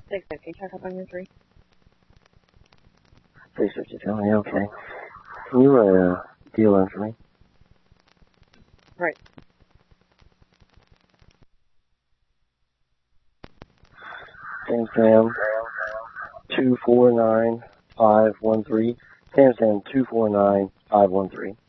650, check up on your 3. 650, Tony, okay. Can you write a deal in for me? Right. Sam 249513. Sam 249513.